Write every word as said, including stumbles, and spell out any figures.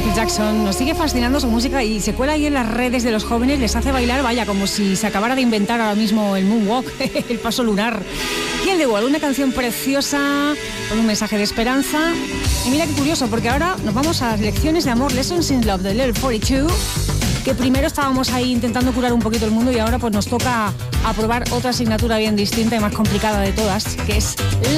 Michael Jackson. Nos sigue fascinando su música y se cuela ahí en las redes de los jóvenes, les hace bailar, vaya, como si se acabara de inventar ahora mismo el moonwalk, el paso lunar. Kill the World, una canción preciosa con un mensaje de esperanza. Y mira qué curioso, porque ahora nos vamos a las lecciones de amor, Lessons in Love de Level cuarenta y dos, que primero estábamos ahí intentando curar un poquito el mundo y ahora pues nos toca aprobar otra asignatura bien distinta y más complicada de todas, que es